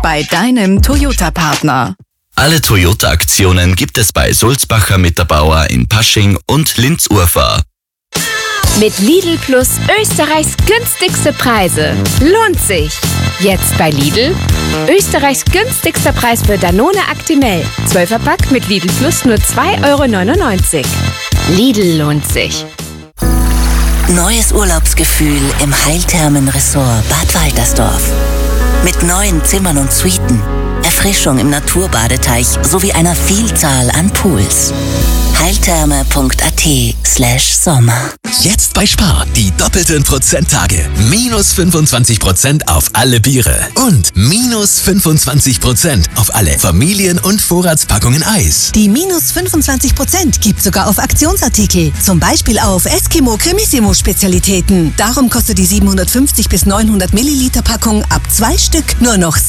bei deinem Toyota-Partner. Alle Toyota-Aktionen gibt es bei Sulzbacher Mitterbauer in Pasching und Linz-Urfahr. Mit Lidl Plus Österreichs günstigste Preise. Lohnt sich! Jetzt bei Lidl. Österreichs günstigster Preis für Danone Actimel. 12er-Pack mit Lidl Plus nur 2,99 €. Lidl lohnt sich. Neues Urlaubsgefühl im Heilthermen-Resort Bad Waltersdorf. Mit neuen Zimmern und Suiten, Erfrischung im Naturbadeteich sowie einer Vielzahl an Pools. heiltherme.at/Sommer. Jetzt bei Spar die doppelten Prozenttage. Minus 25% auf alle Biere und minus 25% auf alle Familien- und Vorratspackungen Eis. Die minus 25% gibt sogar auf Aktionsartikel. Zum Beispiel auf Eskimo Cremissimo Spezialitäten. Darum kostet die 750 bis 900 Milliliter Packung ab 2 Stück nur noch